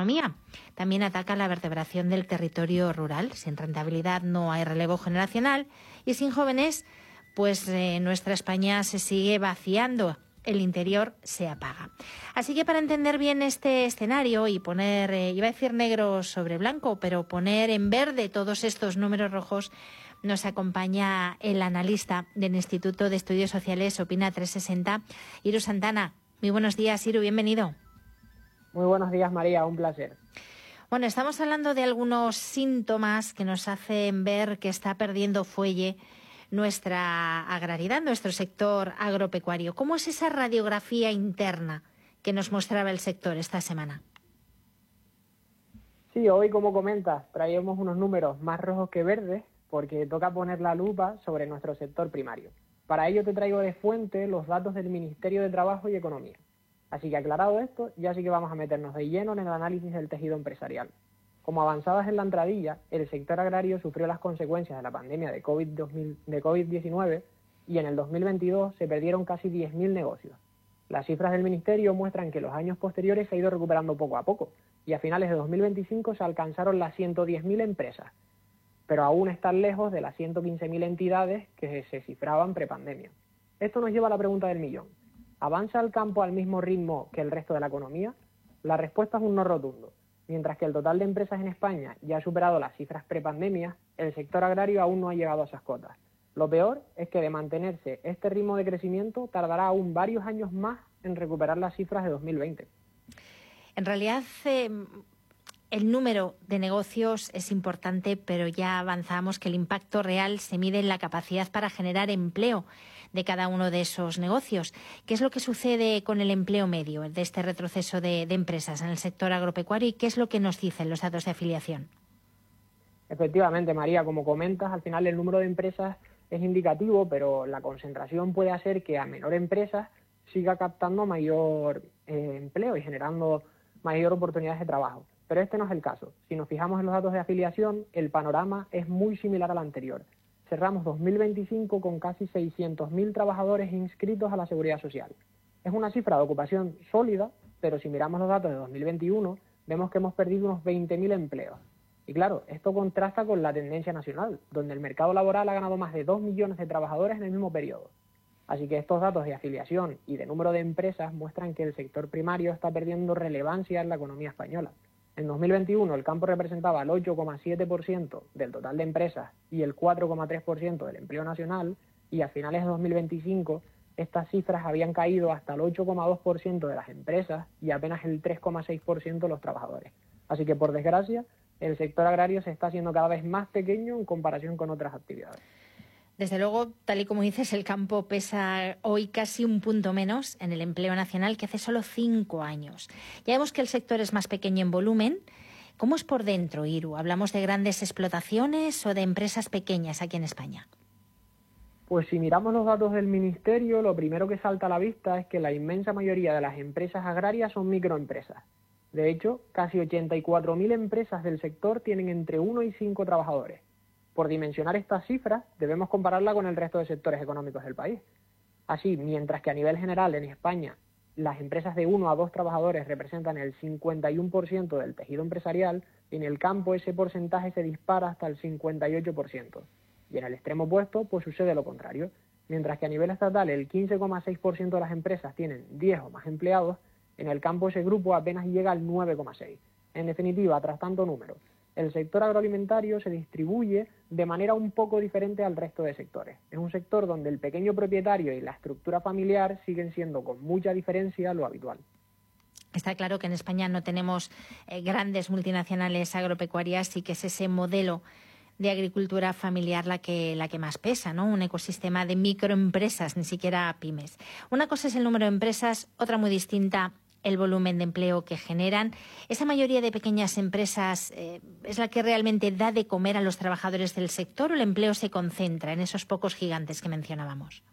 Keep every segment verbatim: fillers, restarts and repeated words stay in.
economía. También ataca la vertebración del territorio rural. Sin rentabilidad no hay relevo generacional y sin jóvenes, pues eh, nuestra España se sigue vaciando. El interior se apaga. Así que para entender bien este escenario y poner, eh, iba a decir negro sobre blanco, pero poner en verde todos estos números rojos, nos acompaña el analista del Instituto de Estudios Sociales Opina trescientos sesenta, Iru Santana. Muy buenos días, Iru, bienvenido. Muy buenos días, María, un placer. Bueno, estamos hablando de algunos síntomas que nos hacen ver que está perdiendo fuelle nuestra agrariedad, nuestro sector agropecuario. ¿Cómo es esa radiografía interna que nos mostraba el sector esta semana? Sí, hoy, como comentas, traemos unos números más rojos que verdes porque toca poner la lupa sobre nuestro sector primario. Para ello te traigo de fuente los datos del Ministerio de Trabajo y Economía. Así que aclarado esto, ya sí que vamos a meternos de lleno en el análisis del tejido empresarial. Como avanzadas en la entradilla, el sector agrario sufrió las consecuencias de la pandemia de COVID diecinueve y en el dos mil veintidós se perdieron casi diez mil negocios. Las cifras del Ministerio muestran que los años posteriores se ha ido recuperando poco a poco y a finales de dos mil veinticinco se alcanzaron las ciento diez mil empresas, pero aún están lejos de las ciento quince mil entidades que se cifraban prepandemia. Esto nos lleva a la pregunta del millón. ¿Avanza el campo al mismo ritmo que el resto de la economía? La respuesta es un no rotundo. Mientras que el total de empresas en España ya ha superado las cifras prepandemia, el sector agrario aún no ha llegado a esas cotas. Lo peor es que de mantenerse este ritmo de crecimiento tardará aún varios años más en recuperar las cifras de dos mil veinte. En realidad, eh, el número de negocios es importante, pero ya avanzamos que el impacto real se mide en la capacidad para generar empleo de cada uno de esos negocios. ¿Qué es lo que sucede con el empleo medio de este retroceso de, de empresas en el sector agropecuario y qué es lo que nos dicen los datos de afiliación? Efectivamente, María, como comentas, al final el número de empresas es indicativo, pero la concentración puede hacer que a menor empresas siga captando mayor eh, empleo y generando mayor oportunidades de trabajo. Pero este no es el caso. Si nos fijamos en los datos de afiliación, el panorama es muy similar al anterior. Cerramos dos mil veinticinco con casi seiscientos mil trabajadores inscritos a la Seguridad Social. Es una cifra de ocupación sólida, pero si miramos los datos de dos mil veintiuno, vemos que hemos perdido unos veinte mil empleos. Y claro, esto contrasta con la tendencia nacional, donde el mercado laboral ha ganado más de dos millones de trabajadores en el mismo periodo. Así que estos datos de afiliación y de número de empresas muestran que el sector primario está perdiendo relevancia en la economía española. En dos mil veintiuno el campo representaba el ocho coma siete por ciento del total de empresas y el cuatro coma tres por ciento del empleo nacional, y a finales de dos mil veinticinco estas cifras habían caído hasta el ocho coma dos por ciento de las empresas y apenas el tres coma seis por ciento de los trabajadores. Así que, por desgracia, el sector agrario se está haciendo cada vez más pequeño en comparación con otras actividades. Desde luego, tal y como dices, el campo pesa hoy casi un punto menos en el empleo nacional que hace solo cinco años. Ya vemos que el sector es más pequeño en volumen. ¿Cómo es por dentro, Iru? ¿Hablamos de grandes explotaciones o de empresas pequeñas aquí en España? Pues si miramos los datos del Ministerio, lo primero que salta a la vista es que la inmensa mayoría de las empresas agrarias son microempresas. De hecho, casi ochenta y cuatro mil empresas del sector tienen entre uno y cinco trabajadores. Por dimensionar estas cifras, debemos compararla con el resto de sectores económicos del país. Así, mientras que a nivel general en España las empresas de uno a dos trabajadores representan el cincuenta y uno por ciento del tejido empresarial, en el campo ese porcentaje se dispara hasta el cincuenta y ocho por ciento. Y en el extremo opuesto, pues sucede lo contrario. Mientras que a nivel estatal el quince coma seis por ciento de las empresas tienen diez o más empleados, en el campo ese grupo apenas llega al nueve coma seis por ciento. En definitiva, tras tanto número, el sector agroalimentario se distribuye de manera un poco diferente al resto de sectores. Es un sector donde el pequeño propietario y la estructura familiar siguen siendo con mucha diferencia lo habitual. Está claro que en España no tenemos eh, grandes multinacionales agropecuarias y que es ese modelo de agricultura familiar la que, la que más pesa, ¿no? Un ecosistema de microempresas, ni siquiera pymes. Una cosa es el número de empresas, otra muy distinta, el volumen de empleo que generan. ¿Esa mayoría de pequeñas empresas eh, es la que realmente da de comer a los trabajadores del sector o el empleo se concentra en esos pocos gigantes que mencionábamos?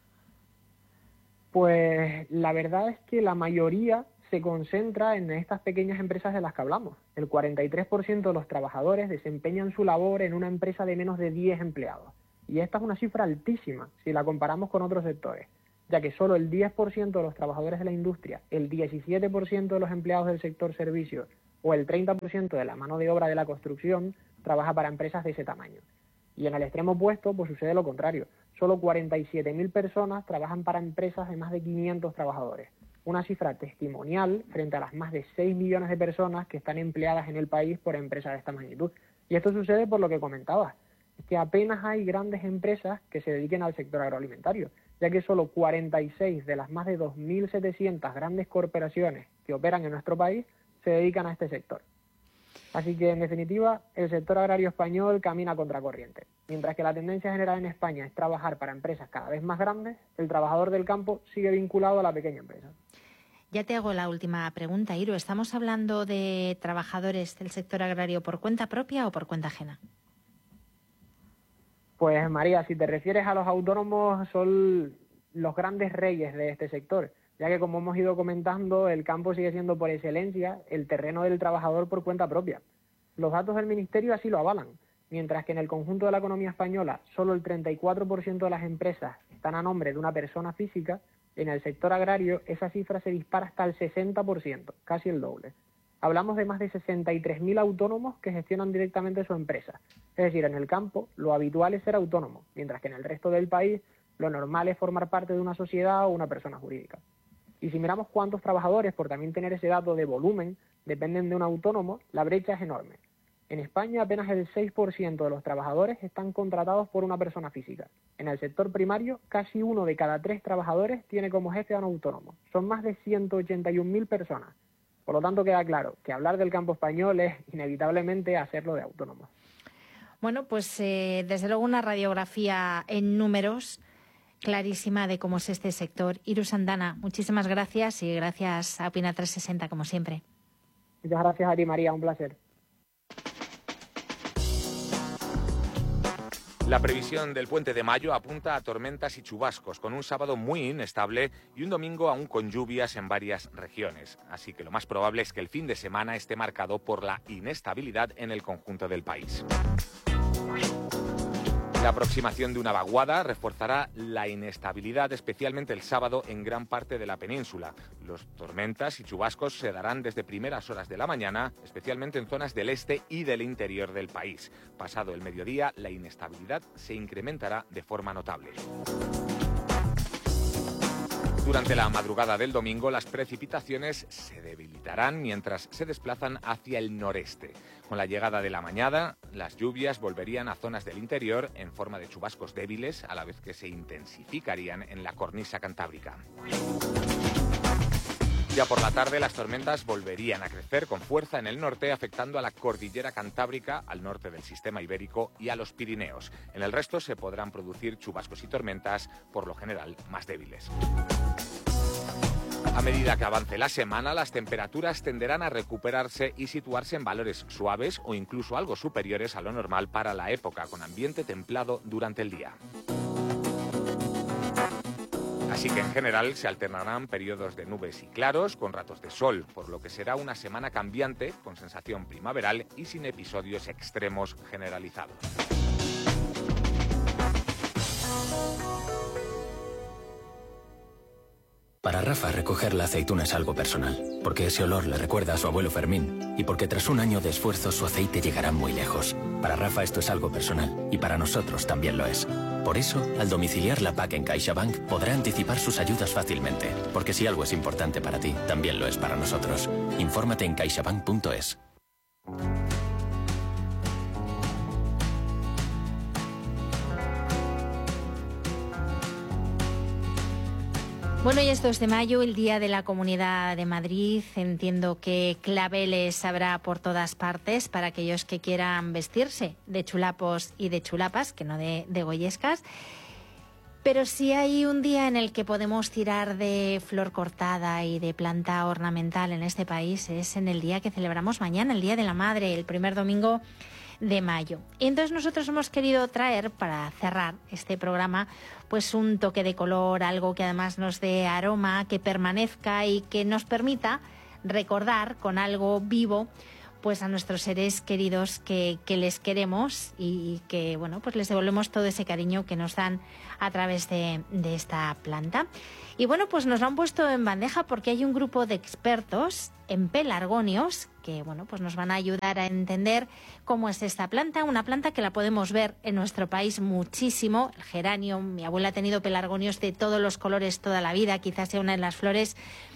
Pues la verdad es que la mayoría se concentra en estas pequeñas empresas de las que hablamos. El cuarenta y tres por ciento de los trabajadores desempeñan su labor en una empresa de menos de diez empleados. Y esta es una cifra altísima si la comparamos con otros sectores, ya que solo el diez por ciento de los trabajadores de la industria, el diecisiete por ciento de los empleados del sector servicios o el treinta por ciento de la mano de obra de la construcción trabaja para empresas de ese tamaño. Y en el extremo opuesto, pues sucede lo contrario. Solo cuarenta y siete mil personas trabajan para empresas de más de quinientos trabajadores. Una cifra testimonial frente a las más de seis millones de personas que están empleadas en el país por empresas de esta magnitud. Y esto sucede por lo que comentabas, es que apenas hay grandes empresas que se dediquen al sector agroalimentario, ya que solo cuarenta y seis de las más de dos mil setecientas grandes corporaciones que operan en nuestro país se dedican a este sector. Así que, en definitiva, el sector agrario español camina a contracorriente. Mientras que la tendencia general en España es trabajar para empresas cada vez más grandes, el trabajador del campo sigue vinculado a la pequeña empresa. Ya te hago la última pregunta, Iru. ¿Estamos hablando de trabajadores del sector agrario por cuenta propia o por cuenta ajena? Pues, María, si te refieres a los autónomos, son los grandes reyes de este sector, ya que, como hemos ido comentando, el campo sigue siendo por excelencia el terreno del trabajador por cuenta propia. Los datos del Ministerio así lo avalan, mientras que en el conjunto de la economía española solo el treinta y cuatro por ciento de las empresas están a nombre de una persona física. En el sector agrario esa cifra se dispara hasta el sesenta por ciento, casi el doble. Hablamos de más de sesenta y tres mil autónomos que gestionan directamente su empresa. Es decir, en el campo lo habitual es ser autónomo, mientras que en el resto del país lo normal es formar parte de una sociedad o una persona jurídica. Y si miramos cuántos trabajadores, por también tener ese dato de volumen, dependen de un autónomo, la brecha es enorme. En España apenas el seis por ciento de los trabajadores están contratados por una persona física. En el sector primario, casi uno de cada tres trabajadores tiene como jefe a un autónomo. Son más de ciento ochenta y un mil personas. Por lo tanto, queda claro que hablar del campo español es inevitablemente hacerlo de autónomos. Bueno, pues eh, desde luego una radiografía en números clarísima de cómo es este sector. Iru Sandana, muchísimas gracias y gracias a Opina trescientos sesenta, como siempre. Muchas gracias a ti, María, un placer. La previsión del puente de mayo apunta a tormentas y chubascos, con un sábado muy inestable y un domingo aún con lluvias en varias regiones. Así que lo más probable es que el fin de semana esté marcado por la inestabilidad en el conjunto del país. La aproximación de una vaguada reforzará la inestabilidad, especialmente el sábado, en gran parte de la península. Los tormentas y chubascos se darán desde primeras horas de la mañana, especialmente en zonas del este y del interior del país. Pasado el mediodía, la inestabilidad se incrementará de forma notable. Durante la madrugada del domingo, las precipitaciones se debilitarán mientras se desplazan hacia el noreste. Con la llegada de la mañana, las lluvias volverían a zonas del interior en forma de chubascos débiles, a la vez que se intensificarían en la cornisa cantábrica. Ya por la tarde, las tormentas volverían a crecer con fuerza en el norte, afectando a la cordillera cantábrica, al norte del sistema ibérico y a los Pirineos. En el resto se podrán producir chubascos y tormentas, por lo general más débiles. A medida que avance la semana, las temperaturas tenderán a recuperarse y situarse en valores suaves o incluso algo superiores a lo normal para la época, con ambiente templado durante el día. Así que en general se alternarán periodos de nubes y claros con ratos de sol, por lo que será una semana cambiante, con sensación primaveral y sin episodios extremos generalizados. Para Rafa, recoger la aceituna es algo personal, porque ese olor le recuerda a su abuelo Fermín y porque tras un año de esfuerzo su aceite llegará muy lejos. Para Rafa esto es algo personal y para nosotros también lo es. Por eso, al domiciliar la P A C en CaixaBank, podrá anticipar sus ayudas fácilmente, porque si algo es importante para ti, también lo es para nosotros. Infórmate en caixabank punto es. Bueno, y es dos de mayo, el Día de la Comunidad de Madrid. Entiendo que claveles habrá por todas partes para aquellos que quieran vestirse de chulapos y de chulapas, que no de, de goyescas. Pero sí hay un día en el que podemos tirar de flor cortada y de planta ornamental en este país. Es en el día que celebramos mañana, el Día de la Madre, el primer domingo de mayo. Y entonces nosotros hemos querido traer, para cerrar este programa, pues un toque de color, algo que además nos dé aroma, que permanezca y que nos permita recordar con algo vivo pues a nuestros seres queridos que, que les queremos y que, bueno, pues les devolvemos todo ese cariño que nos dan a través de, de esta planta. Y bueno, pues nos lo han puesto en bandeja porque hay un grupo de expertos en pelargonios que, bueno, pues nos van a ayudar a entender cómo es esta planta, una planta que la podemos ver en nuestro país muchísimo, el geranio. Mi abuela ha tenido pelargonios de todos los colores toda la vida, quizás sea una de las flores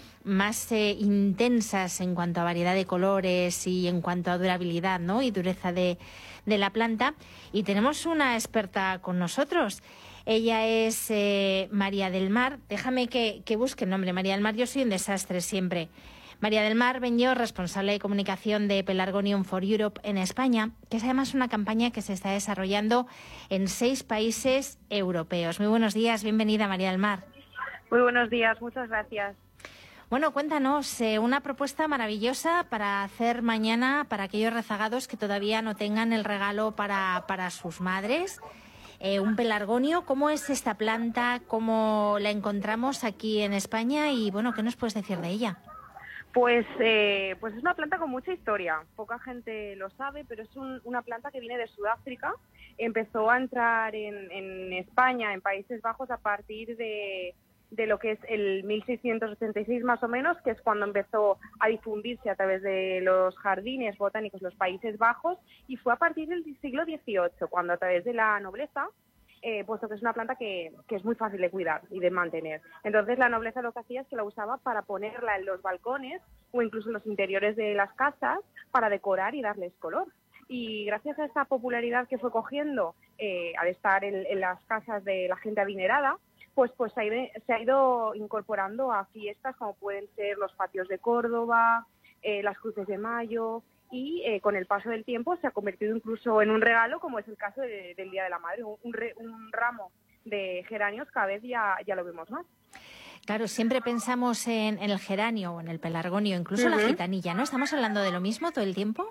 más eh, intensas en cuanto a variedad de colores y en cuanto a durabilidad, ¿no? Y dureza de, de la planta. Y tenemos una experta con nosotros. Ella es eh, María del Mar. Déjame que, que busque el nombre. María del Mar, yo soy un desastre siempre. María del Mar Beñó, responsable de comunicación de Pelargonium for Europe en España, que es además una campaña que se está desarrollando en seis países europeos. Muy buenos días, bienvenida María del Mar. Muy buenos días, muchas gracias. Bueno, cuéntanos, eh, una propuesta maravillosa para hacer mañana para aquellos rezagados que todavía no tengan el regalo para, para sus madres. Eh, un pelargonio, ¿cómo es esta planta? ¿Cómo la encontramos aquí en España? Y bueno, ¿qué nos puedes decir de ella? Pues, eh, pues es una planta con mucha historia. Poca gente lo sabe, pero es un, una planta que viene de Sudáfrica. Empezó a entrar en, en España, en Países Bajos, a partir de... de lo que es el mil seiscientos ochenta y seis más o menos, que es cuando empezó a difundirse a través de los jardines botánicos de los Países Bajos, y fue a partir del siglo dieciocho, cuando a través de la nobleza, eh, puesto que es una planta que, que es muy fácil de cuidar y de mantener. Entonces la nobleza lo que hacía es que la usaba para ponerla en los balcones o incluso en los interiores de las casas para decorar y darles color. Y gracias a esta popularidad que fue cogiendo eh, al estar en, en las casas de la gente adinerada, pues pues se ha, ido, se ha ido incorporando a fiestas como pueden ser los patios de Córdoba, eh, las cruces de mayo, y eh, con el paso del tiempo se ha convertido incluso en un regalo, como es el caso de, del Día de la Madre. Un, un, re, un ramo de geranios cada vez ya, ya lo vemos más. Claro, siempre pensamos en, en el geranio o en el pelargonio, incluso uh-huh. la gitanilla, ¿no? ¿Estamos hablando de lo mismo todo el tiempo?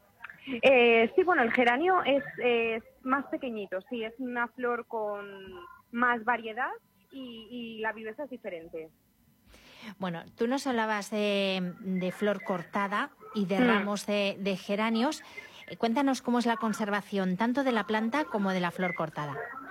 Eh, sí, bueno, el geranio es, es más pequeñito, sí, es una flor con más variedad. Y, y la viveza es diferente. Bueno, tú nos hablabas de, de flor cortada y de mm. ramos de, de geranios. Cuéntanos cómo es la conservación tanto de la planta como de la flor cortada.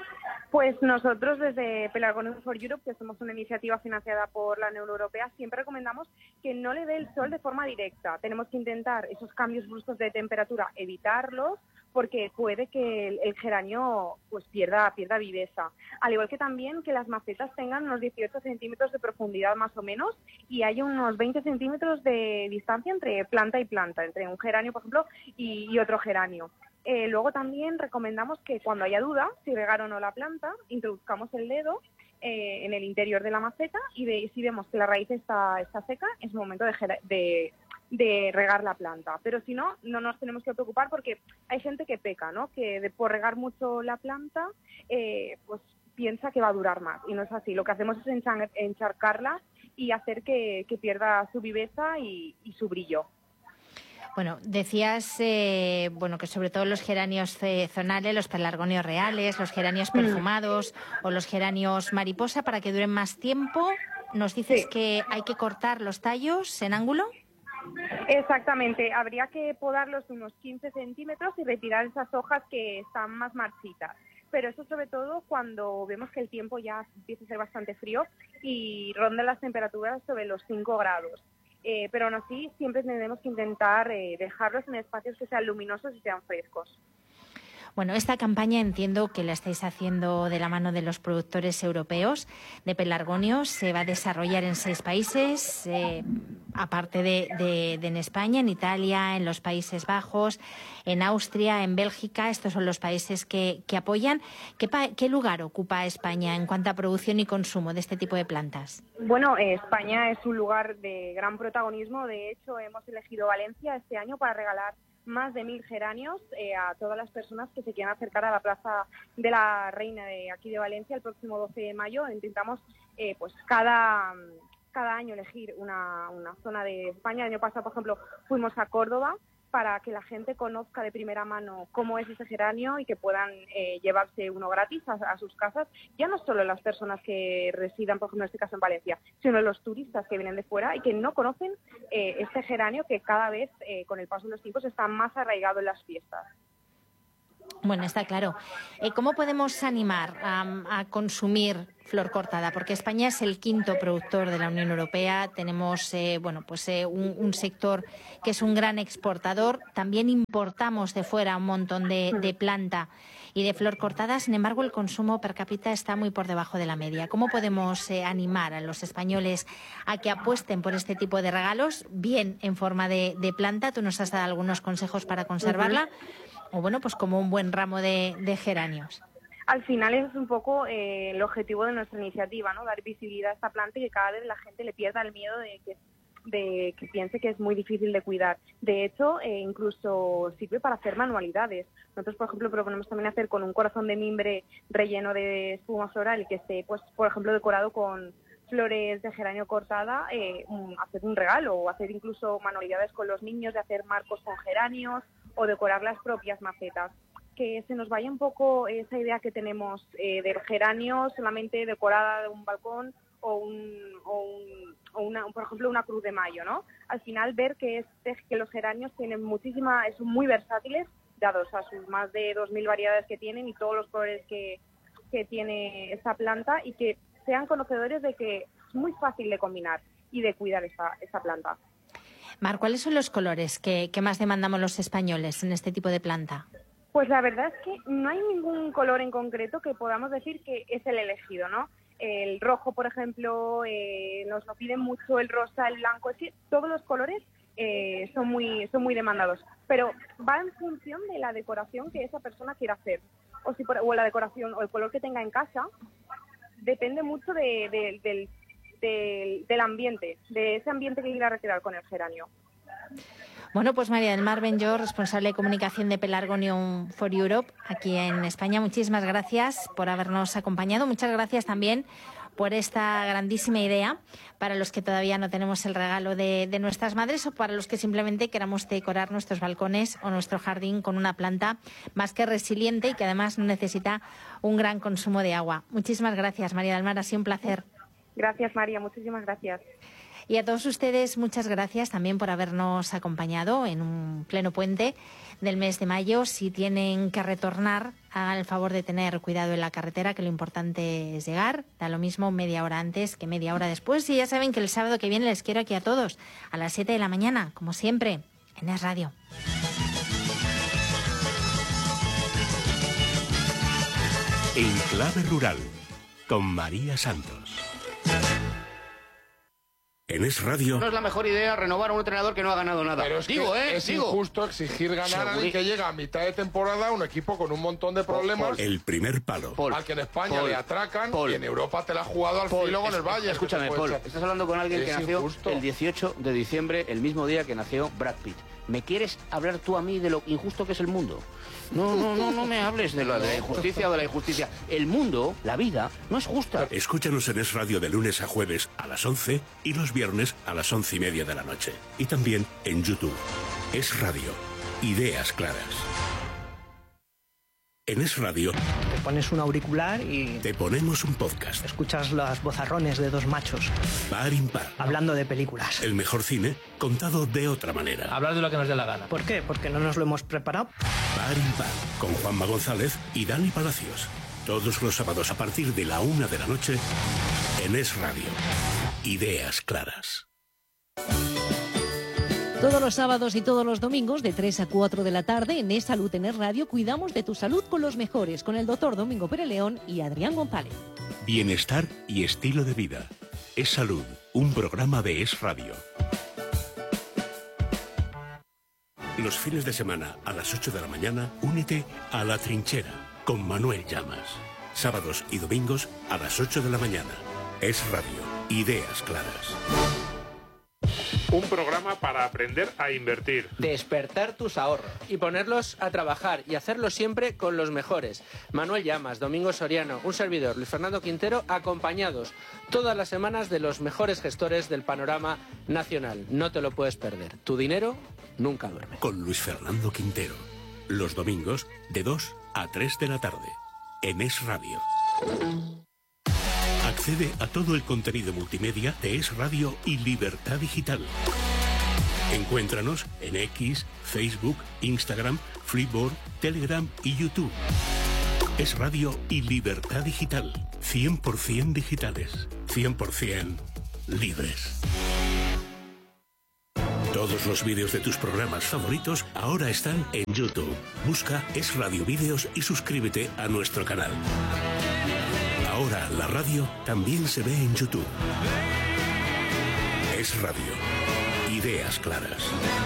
Pues nosotros desde Pelargonium for Europe, que somos una iniciativa financiada por la Unión Europea, siempre recomendamos que no le dé el sol de forma directa. Tenemos que intentar esos cambios bruscos de temperatura, evitarlos, porque puede que el, el geranio pues pierda, pierda viveza. Al igual que también que las macetas tengan unos dieciocho centímetros de profundidad más o menos y haya unos veinte centímetros de distancia entre planta y planta, entre un geranio, por ejemplo, y, y otro geranio. Eh, luego también recomendamos que cuando haya duda, si regar o no la planta, introduzcamos el dedo eh, en el interior de la maceta y de, si vemos que la raíz está, está seca, es momento de, de, de regar la planta. Pero si no, no nos tenemos que preocupar porque hay gente que peca, ¿no? Que de, por regar mucho la planta, eh, pues piensa que va a durar más. Y no es así. Lo que hacemos es enchar, encharcarla y hacer que, que pierda su viveza y, y su brillo. Bueno, decías eh, bueno que sobre todo los geranios eh, zonales, los pelargonios reales, los geranios perfumados mm. o los geranios mariposa, para que duren más tiempo, nos dices sí. que hay que cortar los tallos en ángulo. Exactamente, habría que podarlos unos quince centímetros y retirar esas hojas que están más marchitas. Pero eso sobre todo cuando vemos que el tiempo ya empieza a ser bastante frío y ronda las temperaturas sobre los cinco grados. Eh, pero aún así siempre tenemos que intentar eh, dejarlos en espacios que sean luminosos y sean frescos. Bueno, esta campaña entiendo que la estáis haciendo de la mano de los productores europeos de pelargonios. Se va a desarrollar en seis países, eh, aparte de, de, de en España, en Italia, en los Países Bajos, en Austria, en Bélgica. Estos son los países que, que apoyan. ¿Qué, ¿Qué lugar ocupa España en cuanto a producción y consumo de este tipo de plantas? Bueno, eh, España es un lugar de gran protagonismo. De hecho, hemos elegido Valencia este año para regalar más de mil geranios eh, a todas las personas que se quieran acercar a la Plaza de la Reina de aquí de Valencia el próximo doce de mayo. Intentamos eh, pues cada, cada año elegir una, una zona de España. El año pasado, por ejemplo, fuimos a Córdoba para que la gente conozca de primera mano cómo es ese geranio y que puedan eh, llevarse uno gratis a, a sus casas, ya no solo las personas que residan, por ejemplo, en este caso en Valencia, sino los turistas que vienen de fuera y que no conocen eh, este geranio que cada vez, eh, con el paso de los tiempos, está más arraigado en las fiestas. Bueno, está claro. Eh, ¿Cómo podemos animar a, a consumir flor cortada? Porque España es el quinto productor de la Unión Europea. Tenemos eh, bueno, pues, eh, un, un sector que es un gran exportador. También importamos de fuera un montón de, de planta y de flor cortada. Sin embargo, el consumo per cápita está muy por debajo de la media. ¿Cómo podemos eh, animar a los españoles a que apuesten por este tipo de regalos, bien en forma de, de planta? Tú nos has dado algunos consejos para conservarla. Uh-huh. O bueno, pues como un buen ramo de, de geranios. Al final ese es un poco eh, el objetivo de nuestra iniciativa, ¿no? Dar visibilidad a esta planta y que cada vez la gente le pierda el miedo de que, de que piense que es muy difícil de cuidar. De hecho, eh, incluso sirve para hacer manualidades. Nosotros, por ejemplo, proponemos también hacer con un corazón de mimbre relleno de espuma floral y que esté, pues, por ejemplo, decorado con flores de geranio cortada, eh, un, hacer un regalo o hacer incluso manualidades con los niños de hacer marcos con geranios o decorar las propias macetas. Que se nos vaya un poco esa idea que tenemos eh, del geranio solamente decorada de un balcón o, un, o, un, o una, por ejemplo, una cruz de mayo, ¿no? Al final ver que, este, que los geranios tienen muchísima, son muy versátiles, dados a sus más de dos mil variedades que tienen y todos los colores que, que tiene esta planta, y que sean conocedores de que es muy fácil de combinar y de cuidar esta, esta planta. Mar, ¿cuáles son los colores que, que más demandamos los españoles en este tipo de planta? Pues la verdad es que no hay ningún color en concreto que podamos decir que es el elegido, ¿no? El rojo, por ejemplo, eh, nos lo piden mucho, el rosa, el blanco, es decir, todos los colores eh, son muy son muy demandados, pero va en función de la decoración que esa persona quiera hacer, o si por, o la decoración o el color que tenga en casa, depende mucho de, de, del, del, del ambiente, de ese ambiente que quiera recrear con el geranio. Bueno, pues María del Mar Benlloch, responsable de comunicación de Pelargonium for Europe aquí en España, muchísimas gracias por habernos acompañado. Muchas gracias también por esta grandísima idea para los que todavía no tenemos el regalo de, de nuestras madres, o para los que simplemente queramos decorar nuestros balcones o nuestro jardín con una planta más que resiliente y que además no necesita un gran consumo de agua. Muchísimas gracias, María del Mar, ha sido un placer. Gracias, María, muchísimas gracias. Y a todos ustedes, muchas gracias también por habernos acompañado en un pleno puente del mes de mayo. Si tienen que retornar, hagan el favor de tener cuidado en la carretera, que lo importante es llegar. Da lo mismo media hora antes que media hora después. Y ya saben que el sábado que viene les quiero aquí a todos, a las siete de la mañana, como siempre, en Es Radio. En Clave Rural, con María Santos. En Es Radio. No es la mejor idea renovar a un entrenador que no ha ganado nada. Pero es digo, que ¿eh? es digo. injusto exigir ganar a alguien que llega a mitad de temporada, un equipo con un montón de problemas. El primer palo. Paul, al que en España Paul, le atracan Paul, y en Europa te la ha jugado al Paul, filo con es, el Bayern. Escúchame, Paul, echar. Estás hablando con alguien es que nació injusto. el dieciocho de diciembre, el mismo día que nació Brad Pitt. ¿Me quieres hablar tú a mí de lo injusto que es el mundo? No, no, no, no me hables de la, de la injusticia o de la injusticia. El mundo, la vida, no es justa. Escúchanos en Es Radio de lunes a jueves a las once y los viernes a las once y media de la noche. Y también en YouTube. Es Radio. Ideas claras. En Es Radio te pones un auricular y te ponemos un podcast. Escuchas los vozarrones de dos machos par impar, hablando de películas. El mejor cine contado de otra manera. Hablar de lo que nos dé la gana. ¿Por qué? Porque no nos lo hemos preparado. Par impar, con Juanma González y Dani Palacios. Todos los sábados a partir de la una de la noche en Es Radio. Ideas claras. Todos los sábados y todos los domingos de tres a cuatro de la tarde en Es Salud en Es Radio cuidamos de tu salud con los mejores, con el doctor Domingo Pérez León y Adrián González. Bienestar y estilo de vida. Es Salud, un programa de Es Radio. Los fines de semana a las ocho de la mañana, únete a La Trinchera con Manuel Llamas. Sábados y domingos a las ocho de la mañana. Es Radio, ideas claras. Un programa para aprender a invertir. Despertar tus ahorros. Y ponerlos a trabajar y hacerlo siempre con los mejores. Manuel Llamas, Domingo Soriano, un servidor, Luis Fernando Quintero, acompañados todas las semanas de los mejores gestores del panorama nacional. No te lo puedes perder. Tu dinero nunca duerme. Con Luis Fernando Quintero. Los domingos de dos a tres de la tarde. En Es Radio. Accede a todo el contenido multimedia de Es Radio y Libertad Digital. Encuéntranos en X, Facebook, Instagram, Freeboard, Telegram y YouTube. Es Radio y Libertad Digital. cien por cien digitales. cien por cien libres. Todos los vídeos de tus programas favoritos ahora están en YouTube. Busca Es Radio Vídeos y suscríbete a nuestro canal. Ahora la radio también se ve en YouTube. Es Radio. Ideas claras.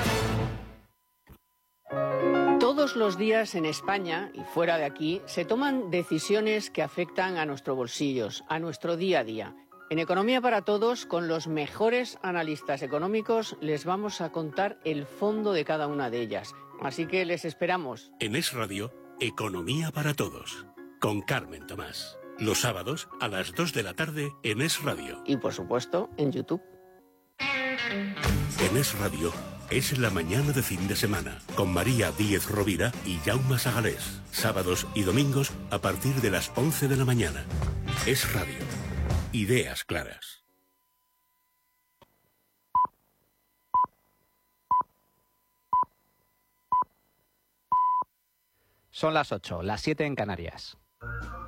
Todos los días en España y fuera de aquí se toman decisiones que afectan a nuestros bolsillos, a nuestro día a día. En Economía para Todos, con los mejores analistas económicos, les vamos a contar el fondo de cada una de ellas. Así que les esperamos. En Es Radio, Economía para Todos, con Carmen Tomás. Los sábados a las dos de la tarde en Es Radio. Y por supuesto, en YouTube. En Es Radio, es la mañana de fin de semana, con María Díez Rovira y Jaume Sagalés. Sábados y domingos a partir de las once de la mañana. Es Radio. Ideas claras. Son las ocho, las siete en Canarias.